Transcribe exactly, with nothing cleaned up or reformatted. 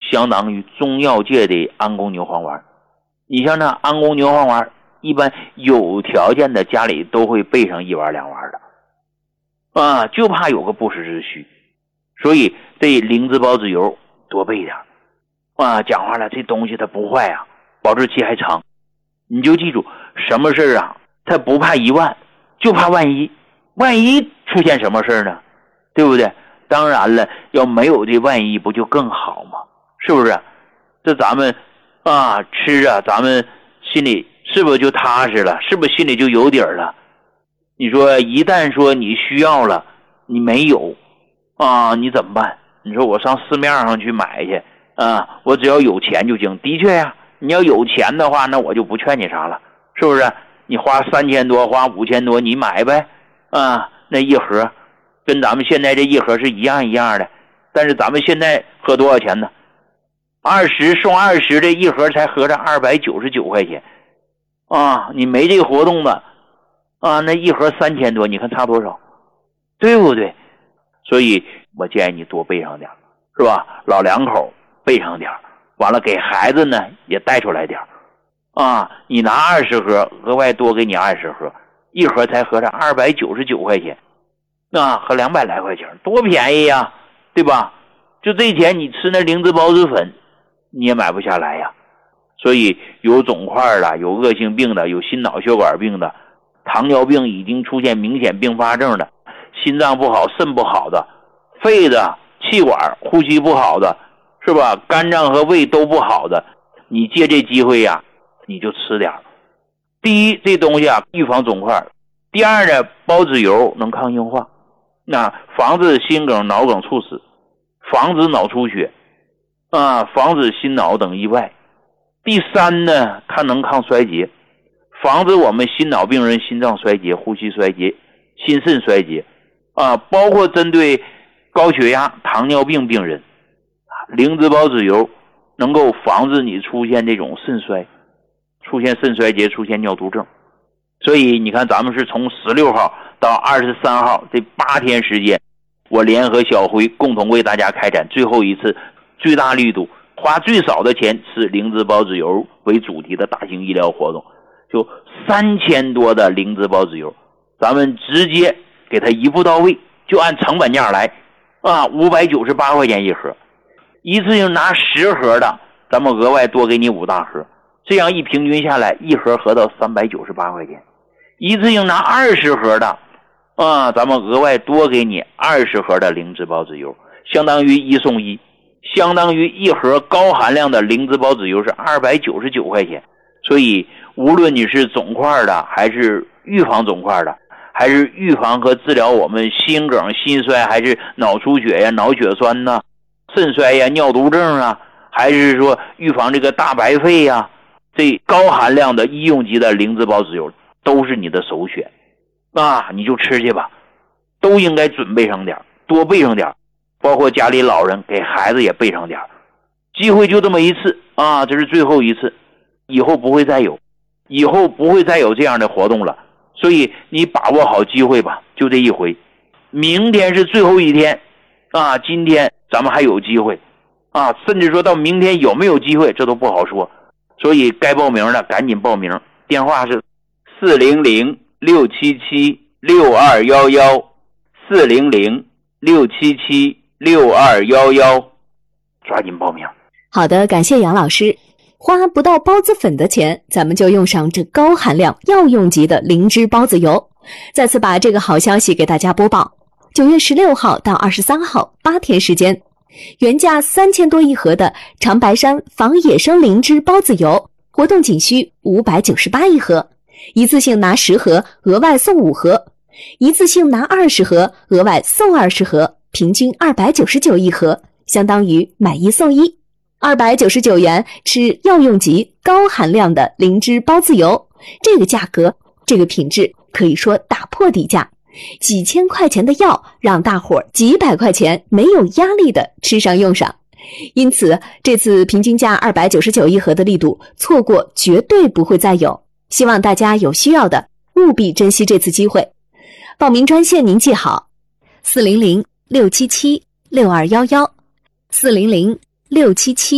相当于中药界的安宫牛黄丸。你像那安宫牛黄丸，一般有条件的家里都会备上一丸两丸的啊，就怕有个不时之需。所以这灵芝孢子油多备点啊，讲话了，这东西它不坏啊，保质期还长。你就记住，什么事啊，它不怕一万，就怕万一。万一出现什么事呢？对不对？当然了，要没有这万一不就更好吗？是不是？这咱们啊吃啊，咱们心里是不是就踏实了？是不是心里就有底儿了？你说一旦说你需要了，你没有啊，你怎么办？你说我上市面上去买去啊，我只要有钱就行。的确呀，你要有钱的话，那我就不劝你啥了，是不是？你花三千多，花五千多，你买呗啊，那一盒跟咱们现在这一盒是一样一样的。但是咱们现在喝多少钱呢？二十送二十的一盒才合着二百九十九块钱啊！你没这个活动的啊，那一盒三千多，你看差多少？对不对？所以我建议你多备上点，是吧？老两口备上点，完了给孩子呢也带出来点啊！你拿二十盒，额外多给你二十盒，一盒才合着二百九十九块钱，啊，和两百来块钱，多便宜呀，对吧？就这钱你吃那灵芝孢子粉，你也买不下来呀。所以有肿块的，有恶性病的，有心脑血管病的，糖尿病已经出现明显并发症的，心脏不好肾不好的，肺的气管呼吸不好的，是吧？肝脏和胃都不好的，你借这机会呀，你就吃点。第一，这东西啊预防肿块；第二呢，孢子油能抗硬化，那防止心梗脑梗猝死，防止脑出血啊，防止心脑等意外。第三呢，它能抗衰竭，防止我们心脑病人心脏衰竭、呼吸衰竭、心肾衰竭啊，包括针对高血压、糖尿病病人，灵芝孢子油能够防止你出现这种肾衰，出现肾衰竭，出现尿毒症。所以你看，咱们是从十六号到二十三号这八天时间，我联合小辉共同为大家开展最后一次最大力度花最少的钱吃灵芝孢子油为主题的大型医疗活动，就三千多的灵芝孢子油，咱们直接给它一步到位，就按成本价来啊，五百九十八块钱一盒，一次性拿十盒的，咱们额外多给你五大盒，这样一平均下来，一盒合到三百九十八块钱。一次性拿二十盒的啊，咱们额外多给你二十盒的灵芝孢子油，相当于一送一，相当于一盒高含量的灵芝孢子油是二百九十九块钱。所以无论你是肿块的，还是预防肿块的，还是预防和治疗我们心梗、心衰，还是脑出血呀、脑血栓呐、肾衰呀、尿毒症啊，还是说预防这个大白肺呀，这高含量的医用级的灵芝孢子油都是你的首选啊，你就吃去吧，都应该准备上点，多备上点，包括家里老人给孩子也备上点。机会就这么一次啊，这是最后一次，以后不会再有，以后不会再有这样的活动了。所以你把握好机会吧，就这一回。明天是最后一天啊，今天咱们还有机会啊，甚至说到明天有没有机会，这都不好说。所以该报名的赶紧报名，电话是四零零六七七六二一一，四零零六七七六二一一，抓紧报名。 好的，感谢杨老师。花不到孢子粉的钱，咱们就用上这高含量药用级的灵芝孢子油。再次把这个好消息给大家播报，九月十六号到二十三号八天时间，原价三千多一盒的长白山防野生灵芝孢子油，活动仅需五百九十八一盒，一次性拿十盒，额外送五盒；一次性拿二十盒，额外送二十盒，平均二百九十九一盒，相当于买一送一。二百九十九元吃药用级高含量的灵芝孢子油，这个价格，这个品质可以说打破底价。几千块钱的药，让大伙几百块钱没有压力的吃上用上。因此，这次平均价二百九十九一盒的力度，错过绝对不会再有。希望大家有需要的务必珍惜这次机会。报名专线您记好：四零零六七七六二一一，四零零六七七